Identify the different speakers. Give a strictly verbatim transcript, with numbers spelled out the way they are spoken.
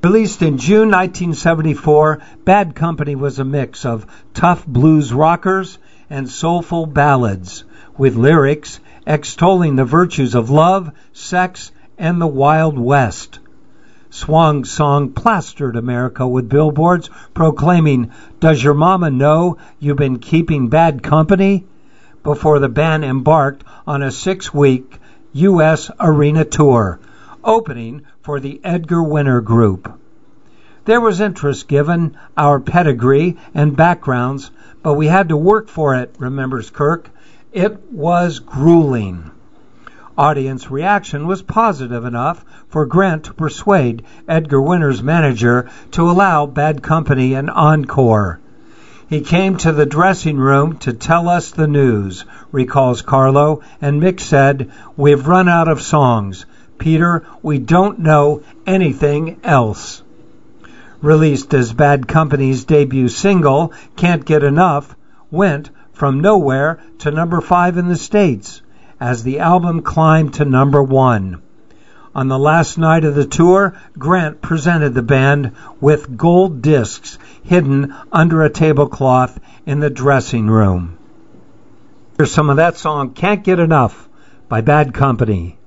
Speaker 1: Released in June nineteen seventy-four, Bad Company was a mix of tough blues rockers and soulful ballads, with lyrics extolling the virtues of love, sex, and the Wild West. Swang's song plastered America with billboards proclaiming, "Does your mama know you've been keeping bad company?" before the band embarked on a six-week U S arena tour, opening for the Edgar Winter Group. There was interest given our pedigree and backgrounds, but we had to work for it, remembers Kirk. It was grueling. Audience reaction was positive enough for Grant to persuade Edgar Winter's manager to allow Bad Company an encore. He came to the dressing room to tell us the news, recalls Carlo, and Mick said, "We've run out of songs. Peter, we don't know anything else." Released as Bad Company's debut single, Can't Get Enough went from nowhere to number five in the States as the album climbed to number one. On the last night of the tour, Grant presented the band with gold discs hidden under a tablecloth in the dressing room. Here's some of that song, Can't Get Enough, by Bad Company.